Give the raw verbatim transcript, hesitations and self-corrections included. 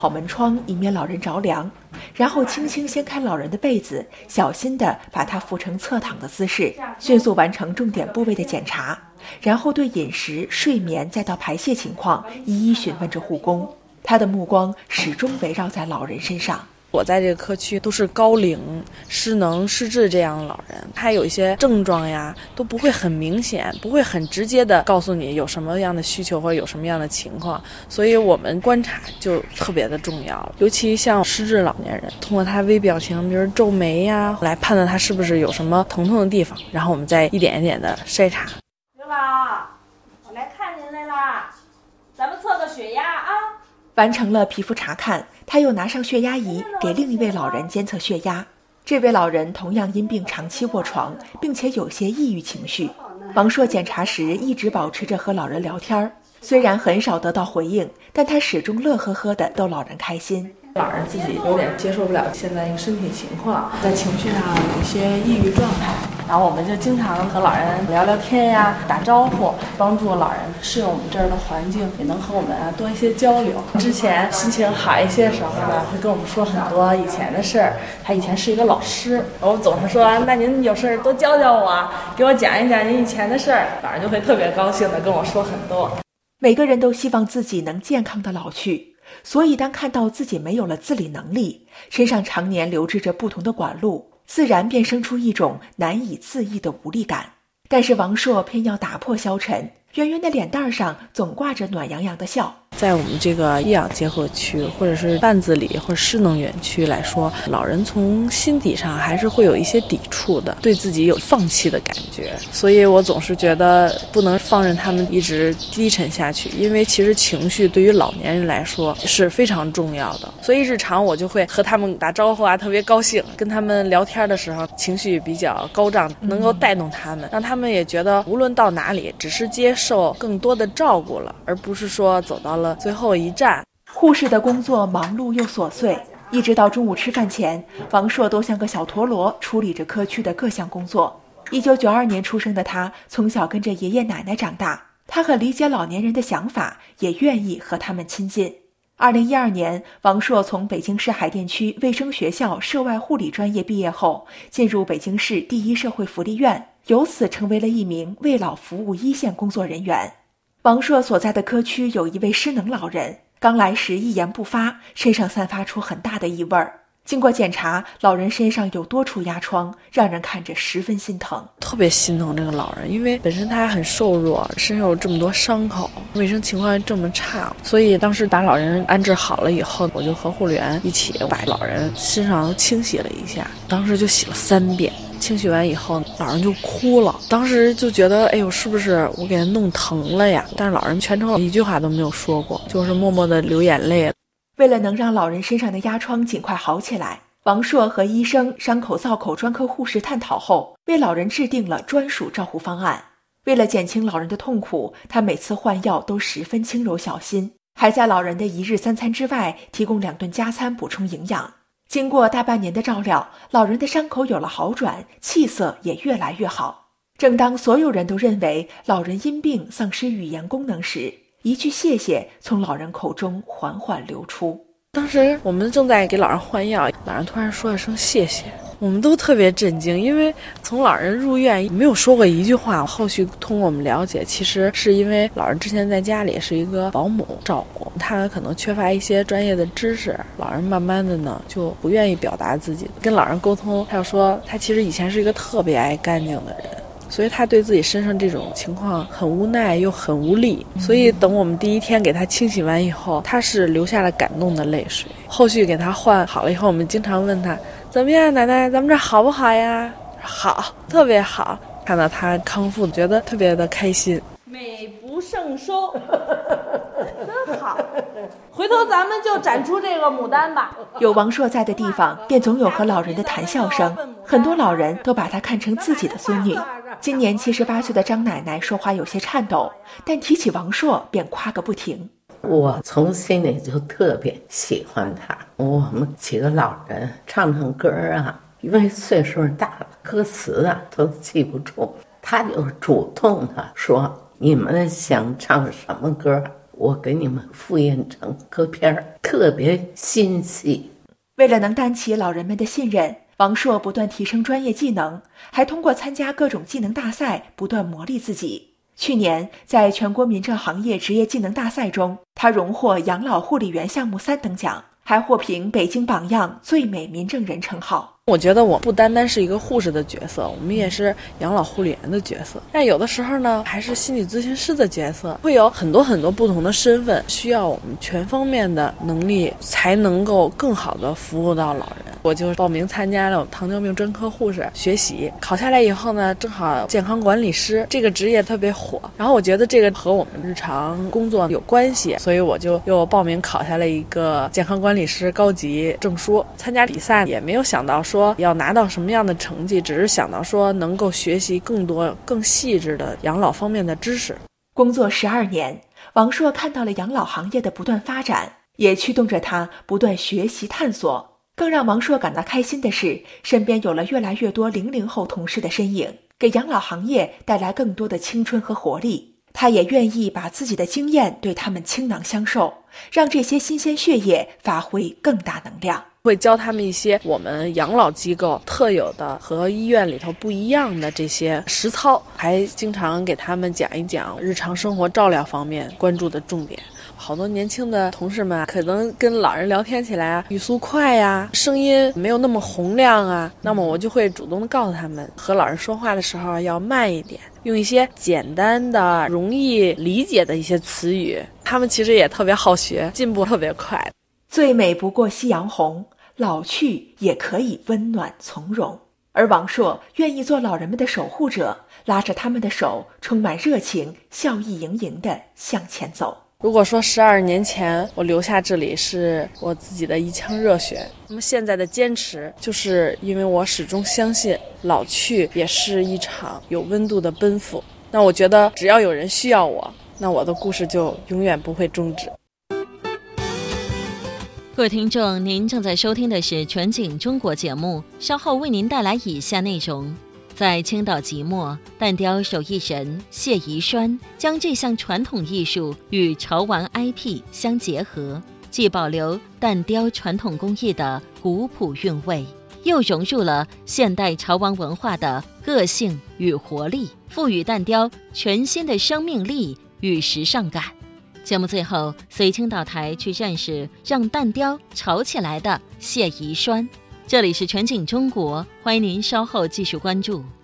好门窗，以免老人着凉，然后轻轻掀开老人的被子，小心地把他扶成侧躺的姿势，迅速完成重点部位的检查，然后对饮食、睡眠再到排泄情况一一询问着护工。他的目光始终围绕在老人身上。 我在这个科区都是高龄、失能、失智这样的老人，他有一些症状呀，都不会很明显，不会很直接的告诉你有什么样的需求或者有什么样的情况，所以我们观察就特别的重要了。尤其像失智老年人，通过他微表情，比如皱眉呀，来判断他是不是有什么疼痛的地方，然后我们再一点一点的筛查。 刘老，我来看您来啦，咱们测个血压啊。 完成了皮肤查看，他又拿上血压仪给另一位老人监测血压。这位老人同样因病长期卧床，并且有些抑郁情绪。王硕检查时一直保持着和老人聊天，虽然很少得到回应，但他始终乐呵呵地逗老人开心。 老人自己有点接受不了现在一个身体情况，在情绪上有一些抑郁状态，然后我们就经常和老人聊聊天呀，打招呼，帮助老人适应我们这儿的环境，也能和我们啊多一些交流。之前心情好一些的时候呢，会跟我们说很多以前的事儿。他以前是一个老师，我们总是说，那您有事儿多教教我，给我讲一讲您以前的事儿。老人就会特别高兴的跟我说很多。 每个人都希望自己能健康的老去。所以当看到自己没有了自理能力，身上常年流滞着不同的管路，自然便生出一种难以自抑的无力感。但是王硕偏要打破消沉，圆圆的脸蛋上总挂着暖洋洋的笑。 在我们这个医养结合区或者是半自理或者失能园区来说，老人从心底上还是会有一些抵触的，对自己有放弃的感觉。所以我总是觉得不能放任他们一直低沉下去，因为其实情绪对于老年人来说是非常重要的。所以日常我就会和他们打招呼啊，特别高兴，跟他们聊天的时候情绪比较高涨，能够带动他们，让他们也觉得无论到哪里只是接受更多的照顾了，而不是说走到了最后一站。 护士的工作忙碌又琐碎，一直到中午吃饭前，王硕都像个小陀螺处理着科区的各项工作。一九九二年出生的他，从小跟着爷爷奶奶长大，他很理解老年人的想法，也愿意和他们亲近。二零一二年，王硕从北京市海淀区卫生学校涉外护理专业毕业后，进入北京市第一社会福利院，由此成为了一名为老服务一线工作人员。王硕所在的科区有一位失能老人，刚来时一言不发，身上散发出很大的异味儿。经过检查，老人身上有多处压疮，让人看着十分心疼。 特别心疼这个老人，因为本身他还很瘦弱，身上有这么多伤口，卫生情况这么差，所以当时把老人安置好了以后，我就和护理员一起把老人身上都清洗了一下，当时就洗了三遍。清洗完以后，老人就哭了，当时就觉得哎呦，是不是我给他弄疼了呀？但是老人全程一句话都没有说过，就是默默的流眼泪。 为了能让老人身上的压疮尽快好起来，王硕和医生、伤口造口专科护士探讨后，为老人制定了专属照护方案。为了减轻老人的痛苦，他每次换药都十分轻柔小心，还在老人的一日三餐之外提供两顿加餐补充营养。经过大半年的照料，老人的伤口有了好转，气色也越来越好。正当所有人都认为老人因病丧失语言功能时，一句谢谢从老人口中缓缓流出。 当时我们正在给老人换药，老人突然说了声谢谢，我们都特别震惊，因为从老人入院没有说过一句话。后续通过我们了解，其实是因为老人之前在家里是一个保姆照顾，他可能缺乏一些专业的知识，老人慢慢的呢就不愿意表达自己。跟老人沟通，他就说他其实以前是一个特别爱干净的人，所以他对自己身上这种情况很无奈又很无力，所以等我们第一天给他清洗完以后，他是流下了感动的泪水。后续给他换好了以后，我们经常问他怎么样，奶奶咱们这好不好呀？好，特别好。看到他康复，觉得特别的开心。 美不胜收，真好。回头咱们就展出这个牡丹吧。 有王硕在的地方，便总有和老人的谈笑声。很多老人都把她看成自己的孙女。今年七十八岁的张奶奶说话有些颤抖，但提起王硕便夸个不停。 我从心里就特别喜欢他。我们几个老人唱唱歌啊，因为岁数大了，歌词啊都记不住，他就主动的说你们想唱什么歌， 我给你们复印成歌片，特别心细。 为了能担起老人们的信任，王朔不断提升专业技能，还通过参加各种技能大赛不断磨砺自己。去年，在全国民政行业职业技能大赛中，他荣获养老护理员项目三等奖，还获评北京榜样最美民政人称号。 我觉得我不单单是一个护士的角色，我们也是养老护理员的角色，但有的时候呢，还是心理咨询师的角色，会有很多很多不同的身份，需要我们全方面的能力，才能够更好的服务到老人。我就报名参加了糖尿病专科护士学习，考下来以后呢，正好健康管理师这个职业特别火，然后我觉得这个和我们日常工作有关系，所以我就又报名考下了一个健康管理师高级证书。参加比赛也没有想到说要拿到什么样的成绩，只是想到说能够学习更多更细致的养老方面的知识。 工作十二年，王朔看到了养老行业的不断发展，也驱动着他不断学习探索。更让王朔感到开心的是，身边有了越来越多零零后同事的身影，给养老行业带来更多的青春和活力。他也愿意把自己的经验对他们倾囊相授，让这些新鲜血液发挥更大能量。 会教他们一些我们养老机构特有的和医院里头不一样的这些实操，还经常给他们讲一讲日常生活照料方面关注的重点。好多年轻的同事们可能跟老人聊天起来啊，语速快呀，声音没有那么洪亮啊，那么我就会主动的告诉他们，和老人说话的时候要慢一点，用一些简单的容易理解的一些词语。他们其实也特别好学，进步特别快。 最美不过夕阳红，老去也可以温暖从容。而王朔愿意做老人们的守护者，拉着他们的手，充满热情，笑意盈盈地向前走。 如果说十二年前我留下这里是我自己的一腔热血，那么现在的坚持就是因为我始终相信老去也是一场有温度的奔赴。那我觉得只要有人需要我，那我的故事就永远不会终止。 各位听众，您正在收听的是全景中国节目，稍后为您带来以下内容。在青岛即墨，蛋雕手艺人谢宜栓将这项传统艺术与潮玩 I P 相结合，既保留蛋雕传统工艺的古朴韵味，又融入了现代潮玩文化的个性与活力，赋予蛋雕全新的生命力与时尚感。节目最后，随青岛台去认识让蛋雕潮起来的谢宜栓。这里是全景中国，欢迎您稍后继续关注。